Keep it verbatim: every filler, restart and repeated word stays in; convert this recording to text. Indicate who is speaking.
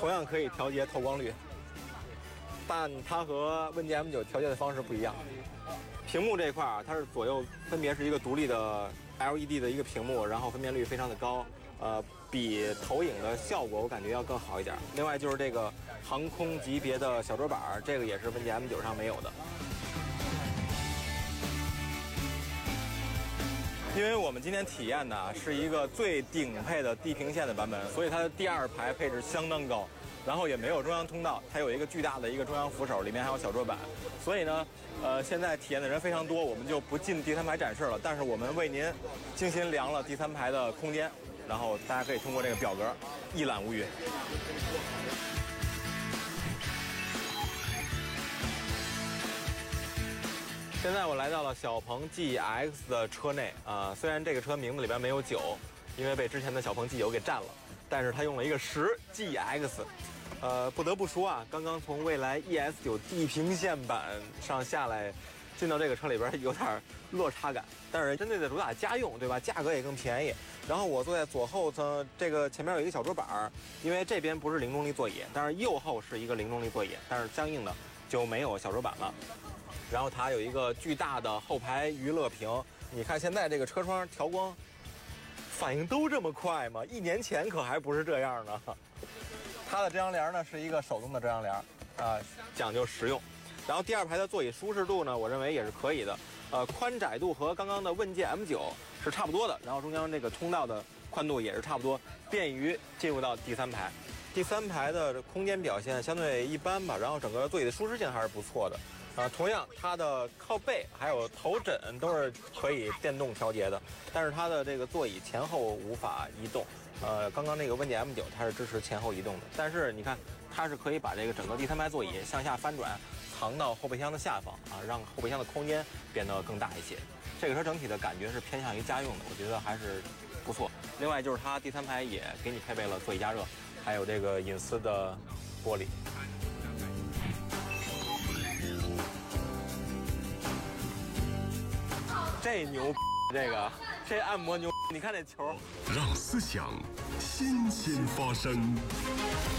Speaker 1: 同样可以调节透光率，但它和问界 M 九调节的方式不一样。屏幕这块啊，它是左右分别是一个独立的 L E D 的一个屏幕，然后分辨率非常的高，呃，比投影的效果我感觉要更好一点。另外就是这个航空级别的小桌板，这个也是问界 M 九上没有的。因为我们今天体验的是一个最顶配的地平线的版本，所以它的第二排配置相当高，然后也没有中央通道，它有一个巨大的一个中央扶手，里面还有小桌板，所以呢，呃，现在体验的人非常多，我们就不进第三排展示了，但是我们为您精心量了第三排的空间，然后大家可以通过这个表格一览无余。现在我来到了小鹏 G X 的车内啊、呃，虽然这个车名字里边没有九，因为被之前的小鹏 G 九给占了，但是它用了一个十 G X， 呃，不得不说啊，刚刚从蔚来 E S 九地平线版上下来，进到这个车里边有点落差感，但是针对的主打家用，对吧？价格也更便宜。然后我坐在左后侧，这个前面有一个小桌板，因为这边不是零重力座椅，但是右后是一个零重力座椅，但是相应的就没有小桌板了。然后它有一个巨大的后排娱乐屏，你看现在这个车窗调光反应都这么快吗？一年前可还不是这样呢。它的遮阳帘呢是一个手动的遮阳帘，啊、呃，讲究实用。然后第二排的座椅舒适度呢，我认为也是可以的，呃，宽窄度和刚刚的问界 M 九是差不多的，然后中间这个通道的宽度也是差不多，便于进入到第三排。第三排的空间表现相对一般吧，然后整个座椅的舒适性还是不错的。啊，同样它的靠背还有头枕都是可以电动调节的，但是它的这个座椅前后无法移动。呃，刚刚那个问界 M 九它是支持前后移动的，但是你看它是可以把这个整个第三排座椅向下翻转，藏到后备箱的下方啊，让后备箱的空间变得更大一些。这个车整体的感觉是偏向于家用的，我觉得还是不错。另外就是它第三排也给你配备了座椅加热，还有这个隐私的玻璃。这牛，这个这按摩牛，你看这球，
Speaker 2: 让思想新鲜发生。